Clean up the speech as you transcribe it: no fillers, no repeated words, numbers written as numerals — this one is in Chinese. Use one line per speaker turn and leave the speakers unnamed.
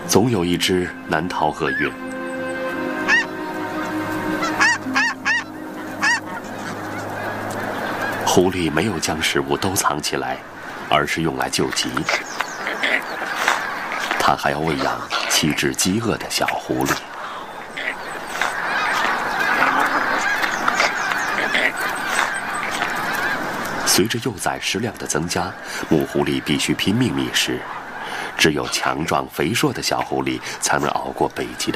总有一只难逃厄运。狐狸没有将食物都藏起来，而是用来救急。它还要喂养7只饥饿的小狐狸。随着幼崽食量的增加，母狐狸必须拼命觅食。只有强壮肥硕的小狐狸才能熬过北极的